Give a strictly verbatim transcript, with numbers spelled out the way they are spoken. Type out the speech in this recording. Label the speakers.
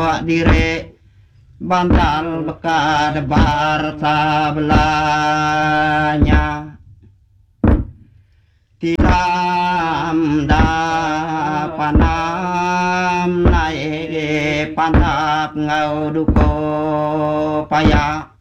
Speaker 1: dire bantal bekad bar sabelahnya tiram da panam naik pantap ngau duko paya